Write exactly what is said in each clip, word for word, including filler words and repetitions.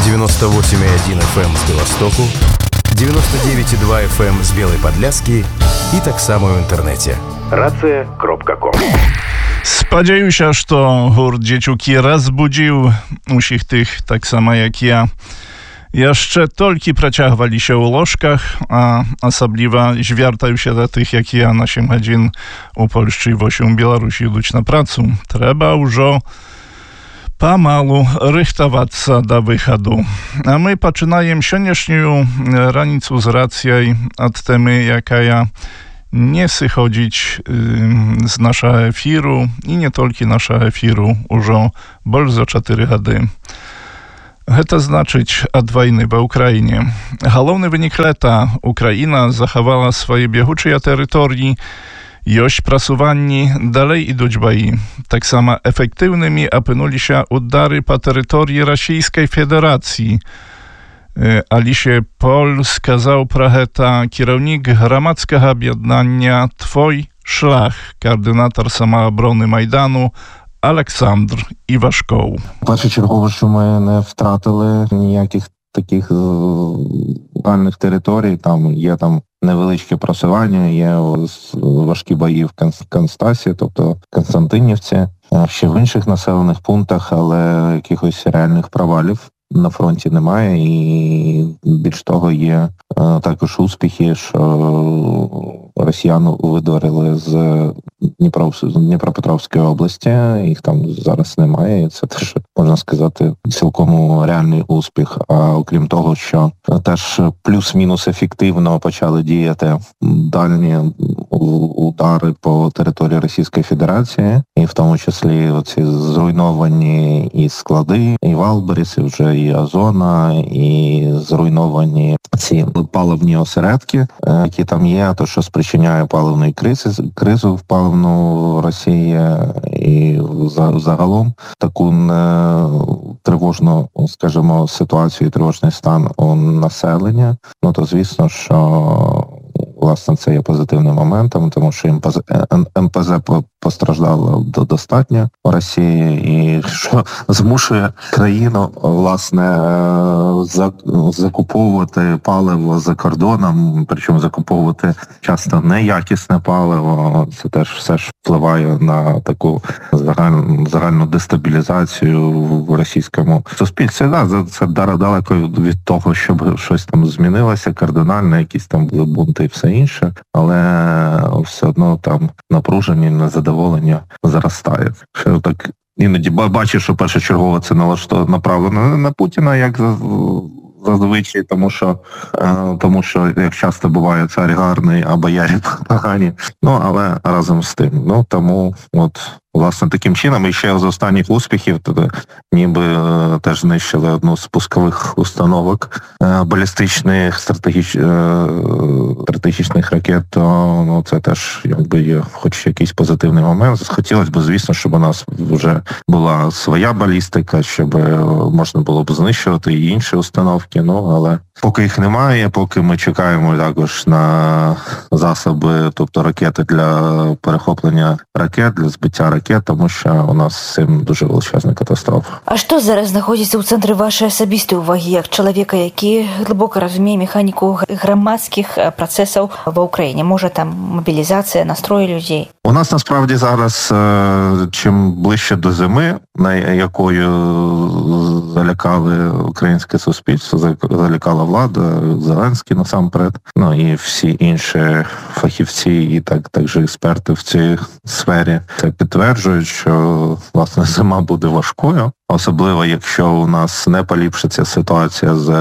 девяносто восемь и один эф эм з Білостоку, девяносто девять и два эф эм з Білої Подляски і так само ў інтэрнэце. рацыя кропка ком. Спадзяюся, што гурт «Дзецюкі» разбудзіў усіх тых, так само як я, яшчэ толькі працягваліся ў ложках, а асабліва звяртаюся да тых, як я, на сем гадзін у Польшчы і восем у Беларусі ідуць на працу. Трэба ўжо памалу рыхтавацца да выхаду. А мы пачынаем сённяшнюю раніцу з рацыяй ад тэмы, якая не сыходзіць з нашага эфіру, і не толькі нашага эфіру, ўжо больш за чатыры гады. Гэта значыць ад вайны ва Ўкраіне. Галоўны вынік лета: Украіна захавала свае бягучыя тэрыторыі, ёсць прасуванні, далей ідуць баі. Таксама эфектыўнымі апынуліся удары па тэрыторыі Расійскай Федэрацыі. Аліше Поль сказаў пра гэта кіраўнік грамадскага аб'яднання «Твой шлях», каардынатар самааброны Майдану Олександр Івашков. Першочергово, що ми не втратили ніяких таких реальних територій. Там є там невеличке просування, є важкі бої в Констасі, тобто Константинівці, ще в інших населених пунктах, але якихось реальних провалів на фронті немає. І більш того, є також успіхи, що росіян видворили з Дніпропетровської області, їх там зараз немає, і це теж, можна сказати, цілком реальний успіх. А окрім того, що теж плюс-мінус ефективно почали діяти дальні удари по території Російської Федерації, і в тому числі оці зруйновані і склади, і Валберіс, і вже і Озона, і зруйновані ці паливні осередки, які там є, то що спричиняє паливну кризи, кризу в паливну Росії, і загалом таку тривожну, скажімо, ситуацію, тривожний стан у населення. Ну то звісно, що власне це є позитивним моментом, тому що ем пе зет постраждало достатньо в Росії, і що змушує країну, власне, закуповувати паливо за кордоном, причому закуповувати часто неякісне паливо. Це теж все ж впливає на таку загальну, загальну дестабілізацію в російському суспільстві. Да, це далеко від того, щоб щось там змінилося кардинально, якісь там були бунти і все інше, але все одно там напруження, незадоволення зростає. Що так іноді бачиш, що першочергово це направлено на Путіна, як зазвичай, тому що, тому що, як часто буває, цар гарний, а боярі погані. Ну, але разом з тим. Ну, тому, от, власне, таким чином, і ще з останніх успіхів, то, ніби теж знищили одну з пускових установок балістичних стратегіч... стратегічних ракет, то ну, це теж якби є хоч якийсь позитивний момент. Хотілося б, звісно, щоб у нас вже була своя балістика, щоб можна було б знищувати і інші установки, ну, але поки їх немає, поки ми чекаємо також на засоби, тобто ракети для перехоплення ракет, для збиття ракет, тому що у нас з цим дуже величезна катастрофа. А што зараз знаходзіцца ў цэнтры вашай асабістай увагі, як чалавека, які глыбока разумее механіку грамадскіх працэсаў ва Ўкраіне? Можа, там мобілізацыя, настрой людзей? У нас насправді зараз, чим ближче до зими, на якою залякали українське суспільство, залякала влада, Зеленський насамперед, ну і всі інші фахівці і так, також експерти в цій сфері це підтверджують, що, власне, зима буде важкою. Особливо, якщо у нас не поліпшиться ситуація з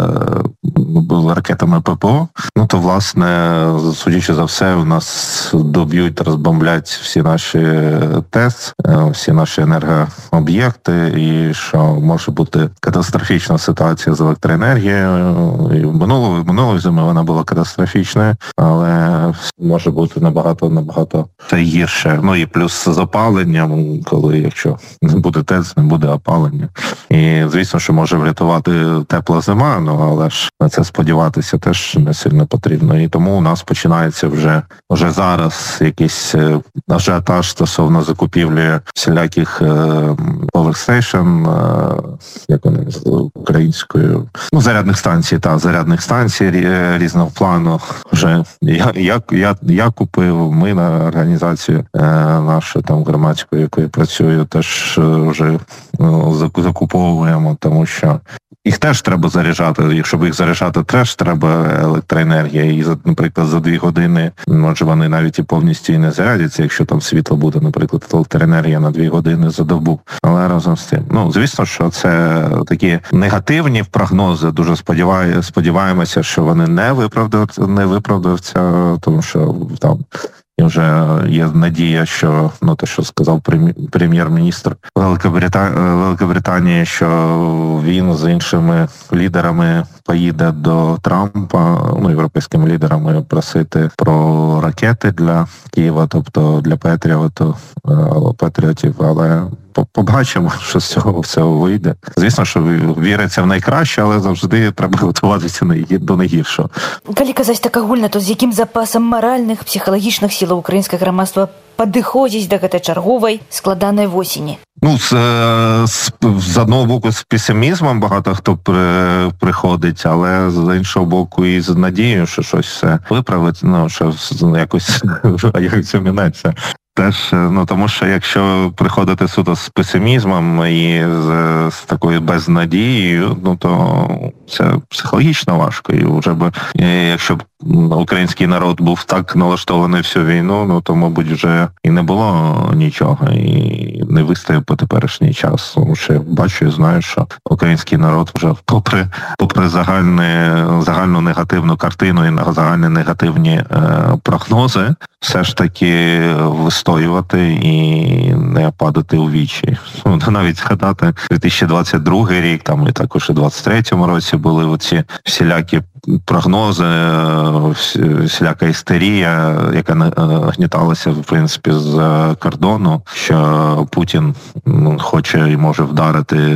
ракетами ППО, ну то, власне, судячи за все, у нас доб'ють, розбомблять всі наші ТЕС, всі наші енергооб'єкти, і що може бути катастрофічна ситуація з електроенергією. І минулої, минулої зими вона була катастрофічною, але може бути набагато, набагато гірше. Ну і плюс з опаленням, коли якщо не буде ТЕС, не буде опалення. І, звісно, що може врятувати тепла зима, ну, але ж на це сподіватися теж не сильно потрібно. І тому у нас починається вже, вже зараз якийсь ажіотаж стосовно закупівлі всіляких power station, як вони, українською, ну, зарядних станцій, та, зарядних станцій різного плану. Вже я, я, я, я купив, ми на організацію е, нашу там громадську, якою працюю, теж вже ну, закуповуємо, тому що їх теж треба заряджати. Якщо б їх заряджати, теж треба електроенергія. І, наприклад, за дві години, може, вони навіть і повністю і не зарядяться, якщо там світло буде, наприклад, електроенергія на дві години за добу. Але разом з тим, ну, звісно, що це такі негативні прогнози. Дуже сподіваю, сподіваємося, що вони не виправдаються, не виправдаються, тому що там і вже є надія, що, ну, те, що сказав прем'єр-міністр Великобрита... Великобританії, що він з іншими лідерами поїде до Трампа, ну, європейськими лідерами, просити про ракети для Києва, тобто для Петріоту, Петріотів, але побачимо, що з цього всього вийде. Звісно, що віриться в найкраще, але завжди треба готуватися до найгіршого. Калі казаць так агульна, то з яким запасам маральных, псіхалагічных сілаў украінскае грамадства падыходзіць да гэтай чарговай складанай восені? Ну, з, з, з одного боку, з песимізмом багато хто при, приходить, але з іншого боку і з надією, що щось все виправить, ну, що якось, а як це минеться. Теж, ну, тому що якщо приходити суто з песимізмом і з, з такою безнадією, ну, то це психологічно важко. І вже б, якщо б український народ був так налаштований всю війну, ну, то, мабуть, вже і не було нічого, і не вистояв по теперішній час. Тому що я бачу і знаю, що український народ вже попри, попри загальне, загальну негативну картину і загальні негативні е, прогнози, все ж таки вистоювати і не падати у вічі. Ну, навіть згадати дві тисячі двадцять другий рік, там і також і двадцять третьому році були оці всілякі прогнози, всіляка істерія, яка нагніталася, в принципі, з кордону, що Путін хоче і може вдарити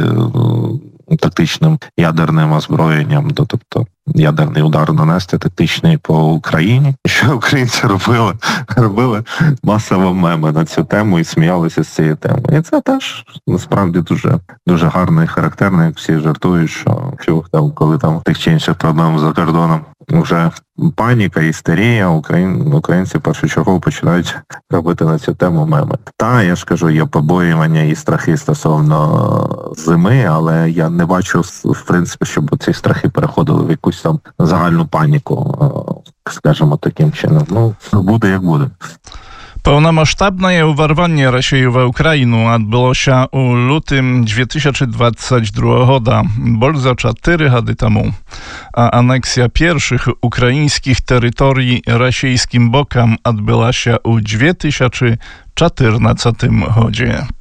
тактичним ядерним озброєнням, тобто ядерний удар нанести тактичний по Україні. Що українці робили? Робили масово меми на цю тему і сміялися з цієї теми. І це теж насправді дуже, дуже гарно і характерно, як всі жартують, що, що там, коли там тих чи інших проблем за кордоном вже паніка, істерія, україн, українці першочергово починають робити на цю тему меми. Та, я ж кажу, є побоювання і страхи стосовно зими, але я не бачу, в принципі, щоб ці страхи переходили в якусь там загальну паніку, скажімо, таким чином. Ну, буде як буде. Pełnomasztabne uwarwanie Rosji w Ukrainu odbyło się u lutym dwa tysiące dwudziestego drugiego, bardzo cztery lata temu, a aneksja pierwszych ukraińskich terytorii rosyjskim bokiem odbyła się u dwa tysiące czternastym roku.